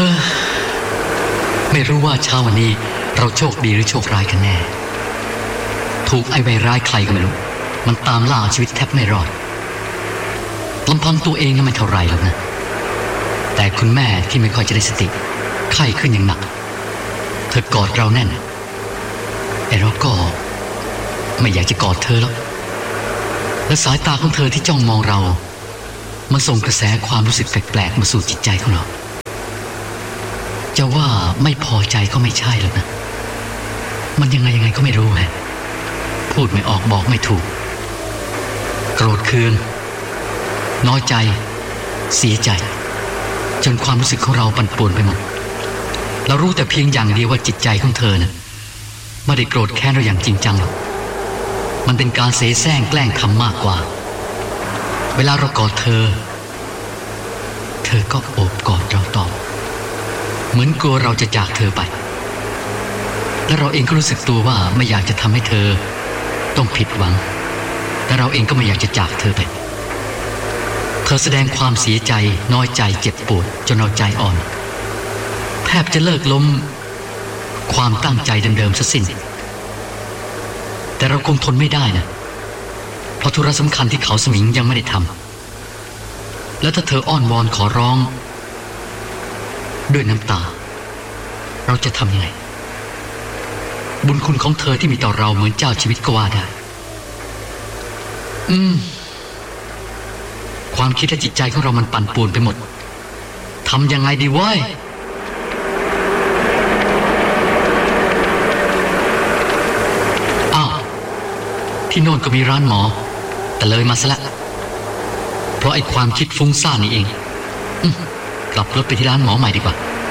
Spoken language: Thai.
ไม่รู้ว่าเช้าวันนี้เราโชคดีหรือโชคร้ายกันแน่ถูกไอ้ใบร้ายใครก็ไม่รู้มันตามล่าชีวิตแทบไม่รอดลำพังตัวเองก็ไม่เท่าไรหรอกนะแต่คุณแม่ที่ไม่ค่อยจะได้สติไข้ขึ้นอย่างหนักเธอกอดเราแน่นไอ้เราก็ไม่อยากจะกอดเธอแล้วและสายตาของเธอที่จ้องมองเรามันส่งกระแสความรู้สึกแปลกๆมาสู่จิตใจของเราจะว่าไม่พอใจก็ไม่ใช่หรอกนะมันยังไงก็ไม่รู้ฮะพูดไม่ออกบอกไม่ถูกโกรธเคืองน้อยใจเสียใจจนความรู้สึกของเราปั่นป่วนไปหมดเรารู้แต่เพียงอย่างเดียวว่าจิตใจของเธอน่ะไม่ได้โกรธแค้นเราอย่างจริงจังหรอกมันเป็นการเสแสร้งแกล้งทำมากกว่าเวลาเรากอดเธอก็โอบกอดเราตอบเหมือนกลัวเราจะจากเธอไปและเราเองก็รู้สึกตัวว่าไม่อยากจะทำให้เธอต้องผิดหวังแต่เราเองก็ไม่อยากจะจากเธอไปเธอแสดงความเสียใจน้อยใจเจ็บปวดจนเราใจอ่อนแทบจะเลิกล้มความตั้งใจเดิมๆซะสิ้นแต่เราคงทนไม่ได้นะเพราะธุระสำคัญที่เขาสมิงยังไม่ได้ทำแล้วถ้าเธออ้อนวอนขอร้องด้วยน้ำตาเราจะทำยังไงบุญคุณของเธอที่มีต่อเราเหมือนเจ้าชีวิตก็ว่าได้ความคิดและจิตใจของเรามันปั่นป่วนไปหมดทำยังไงดีวะอ้าวที่โน่นก็มีร้านหมอแต่เลยมาซะละเพราะไอ้ความคิดฟุ้งซ่านนี่เองกลับรถไปที่ร้านหมอใหม่ดีกว่า